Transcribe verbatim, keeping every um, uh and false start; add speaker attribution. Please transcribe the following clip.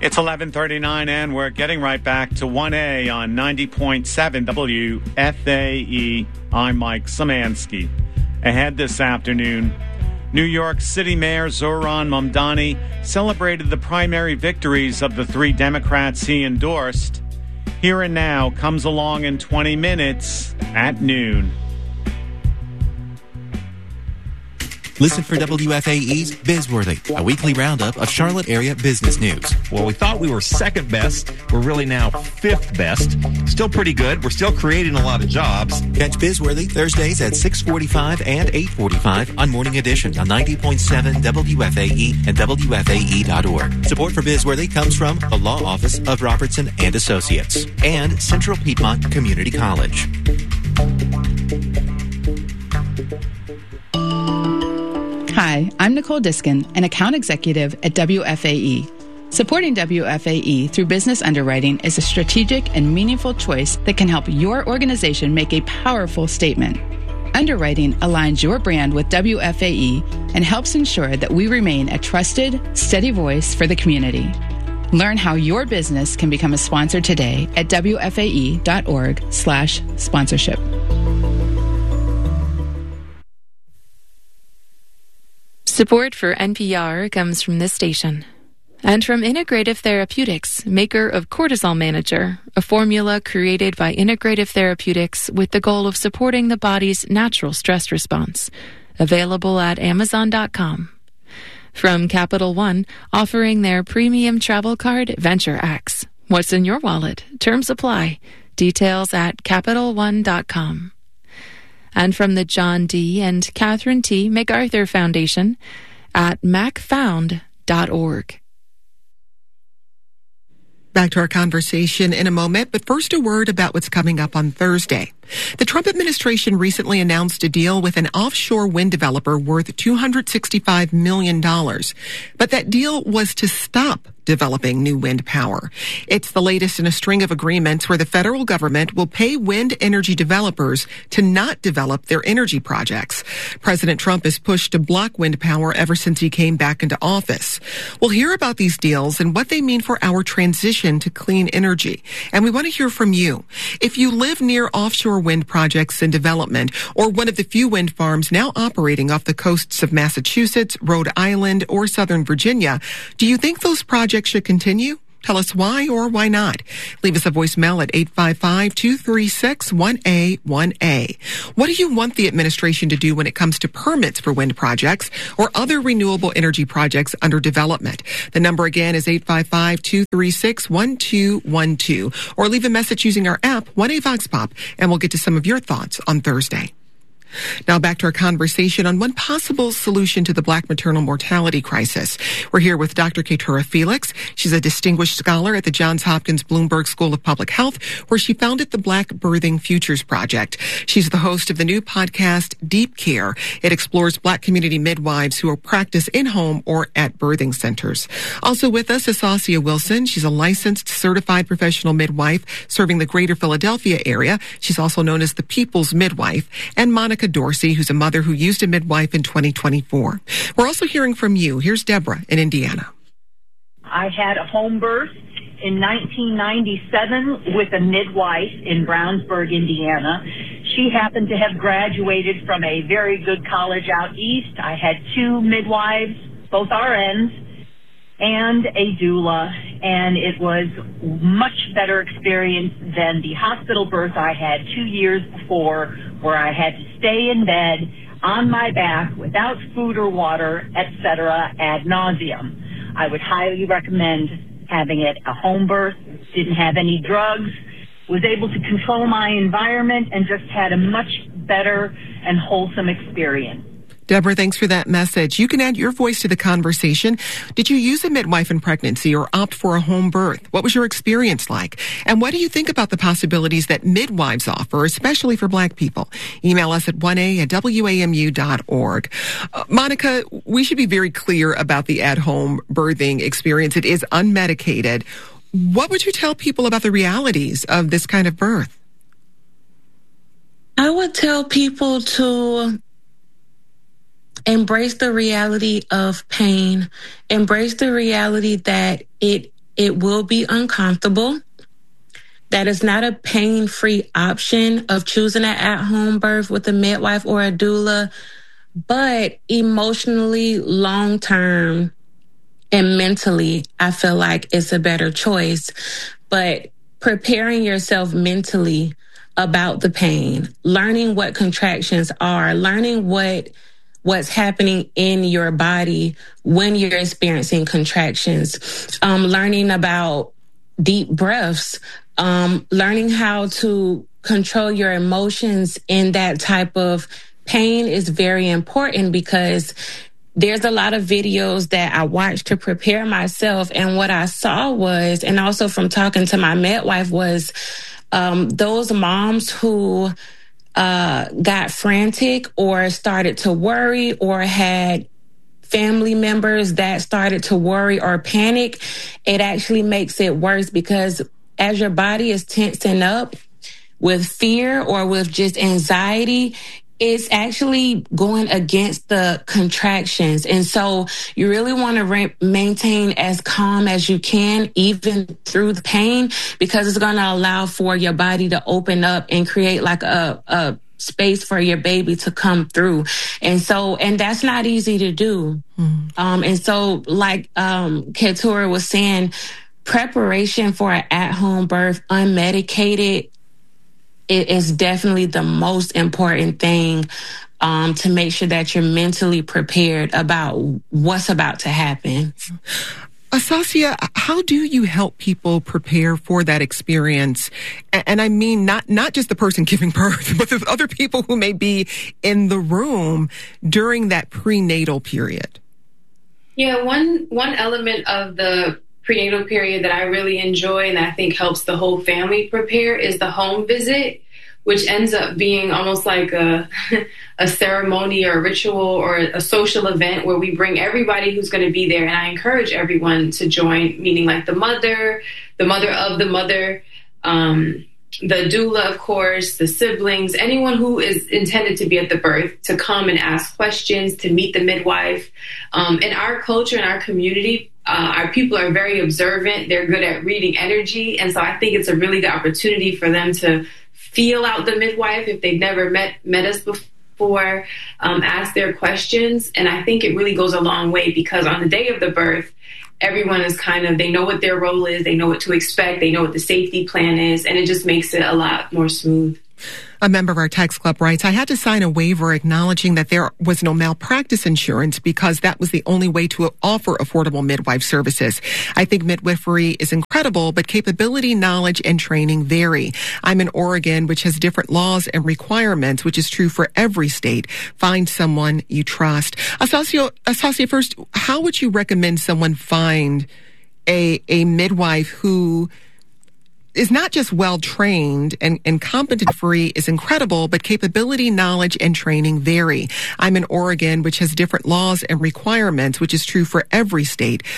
Speaker 1: It's eleven thirty-nine, and we're getting right back to one A on ninety point seven W F A E. I'm Mike Szymanski. Ahead this afternoon, New York City Mayor Zohran Mamdani celebrated the primary victories of the three Democrats he endorsed. Here and Now comes along in twenty minutes at noon.
Speaker 2: Listen for W F A E's Bizworthy, a weekly roundup of Charlotte area business news.
Speaker 3: Well, we thought we were second best. We're really now fifth best. Still pretty good. We're still creating a lot of jobs.
Speaker 2: Catch Bizworthy Thursdays at six forty-five and eight forty-five on Morning Edition on ninety point seven W F A E and W F A E dot org. Support for Bizworthy comes from the Law Office of Robertson and Associates and Central Piedmont Community College.
Speaker 4: Hi, I'm Nicole Diskin, an account executive at W F A E. Supporting W F A E through business underwriting is a strategic and meaningful choice that can help your organization make a powerful statement. Underwriting aligns your brand with W F A E and helps ensure that we remain a trusted, steady voice for the community. Learn how your business can become a sponsor today at W F A E dot org slash sponsorship.
Speaker 5: Support for N P R comes from this station and from Integrative Therapeutics, maker of Cortisol Manager, a formula created by Integrative Therapeutics with the goal of supporting the body's natural stress response. Available at amazon dot com. From Capital One, offering their premium travel card, Venture X. What's in your wallet? Terms apply. Details at capital one dot com. And from the John D. and Catherine T. MacArthur Foundation at mac found dot org.
Speaker 6: Back to our conversation in a moment, but first a word about what's coming up on Thursday. The Trump administration recently announced a deal with an offshore wind developer worth two hundred sixty-five million dollars. But that deal was to stop developing new wind power. It's the latest in a string of agreements where the federal government will pay wind energy developers to not develop their energy projects. President Trump has pushed to block wind power ever since he came back into office. We'll hear about these deals and what they mean for our transition to clean energy. And we want to hear from you. If you live near offshore wind projects in development or one of the few wind farms now operating off the coasts of Massachusetts, Rhode Island, or Southern Virginia, do you think those projects should continue? Tell us why or why not. Leave us a voicemail at eight five five, two three six, one A one A. What do you want the administration to do when it comes to permits for wind projects or other renewable energy projects under development? The number again is eight five five, two three six, one two one two. Or leave a message using our app, one A Vox Pop, and we'll get to some of your thoughts on Thursday. Now back to our conversation on one possible solution to the Black maternal mortality crisis. We're here with Doctor Keturah Felix. She's a distinguished scholar at the Johns Hopkins Bloomberg School of Public Health, where she founded the Black Birthing Futures Project. She's the host of the new podcast, Deep Care. It explores Black community midwives who practice in-home or at birthing centers. Also with us is Saucia Wilson. She's a licensed certified professional midwife serving the greater Philadelphia area. She's also known as the People's Midwife. And Monica Dorsey, who's a mother who used a midwife in twenty twenty-four. We're also hearing from you. Here's Deborah in Indiana.
Speaker 7: I had a home birth in nineteen ninety-seven with a midwife in Brownsburg, Indiana. She happened to have graduated from a very good college out east. I had two midwives, both R Ns, and a doula, and it was much better experience than the hospital birth I had two years before, where I had to stay in bed on my back without food or water, et cetera, ad nauseum. I would highly recommend having it a home birth. Didn't have any drugs, was able to control my environment, and just had a much better and wholesome experience.
Speaker 6: Deborah, thanks for that message. You can add your voice to the conversation. Did you use a midwife in pregnancy or opt for a home birth? What was your experience like? And what do you think about the possibilities that midwives offer, especially for Black people? Email us at one A at W A M U dot org. Uh, Monica, we should be very clear about the at-home birthing experience. It is unmedicated. What would you tell people about the realities of this kind of birth?
Speaker 8: I would tell people to embrace the reality of pain, embrace the reality that it it will be uncomfortable. That is not a pain-free option of choosing an at-home birth with a midwife or a doula, but emotionally, long-term, and mentally, I feel like it's a better choice. But preparing yourself mentally about the pain, learning what contractions are, learning what what's happening in your body when you're experiencing contractions, um, learning about deep breaths, um, learning how to control your emotions in that type of pain is very important, because there's a lot of videos that I watched to prepare myself. And what I saw was, and also from talking to my midwife, was um, those moms who uh, got frantic or started to worry or had family members that started to worry or panic, it actually makes it worse, because as your body is tensing up with fear or with just anxiety, it's actually going against the contractions. And so you really want to re- maintain as calm as you can, even through the pain, because it's going to allow for your body to open up and create like a, a space for your baby to come through. And so, and that's not easy to do. Mm. Um, and so like um, Keturah was saying, preparation for an at-home birth, unmedicated, it is definitely the most important thing um, to make sure that you're mentally prepared about what's about to happen.
Speaker 6: Asasia, how do you help people prepare for that experience? And I mean, not, not just the person giving birth, but the other people who may be in the room during that prenatal period.
Speaker 9: Yeah, one, one element of the prenatal period that I really enjoy and I think helps the whole family prepare is the home visit, which ends up being almost like a, a ceremony or a ritual or a social event where we bring everybody who's going to be there. And I encourage everyone to join, meaning like the mother, the mother of the mother, um, the doula, of course, the siblings, anyone who is intended to be at the birth, to come and ask questions, to meet the midwife. Um, in our culture, in our community, Uh, our people are very observant. They're good at reading energy. And so I think it's a really good opportunity for them to feel out the midwife if they've never met, met us before, um, ask their questions. And I think it really goes a long way, because on the day of the birth, everyone is kind of, they know what their role is. They know what to expect. They know what the safety plan is. And it just makes it a lot more smooth.
Speaker 6: A member of our Text Club writes, I had to sign a waiver acknowledging that there was no malpractice insurance because that was the only way to offer affordable midwife services. I think midwifery is incredible, but capability, knowledge, and training vary. I'm in Oregon, which has different laws and requirements, which is true for every state. Find someone you trust. Asasia, Asasia, first, how would you recommend someone find a, a midwife who is not just well-trained and, and competent? Free is incredible, but capability, knowledge, and training vary. I'm in Oregon, which has different laws and requirements, which is true for every state.